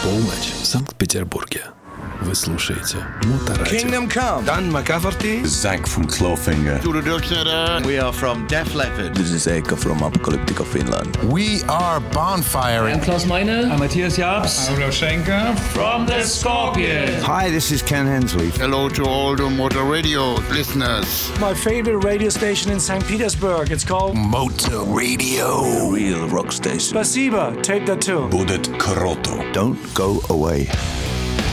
Полночь в Санкт-Петербурге. Вы слушаете Моторадио. Kingdom Come. Dan McCafferty. Zack from Clawfinger. We are from Def Leppard. This is Eka from Apocalyptica Finland. We are Bonfire. I'm Klaus Meine. I'm Matthias Jabs. I'm Rudolf Schenker. From the Scorpions. Hi, this is Ken Hensley. Hello to all the Motor Radio listeners. My favorite radio station in St. Petersburg. It's called Motor Radio. A real rock station. Spasiba. Take that too. Будет круто. Don't go away.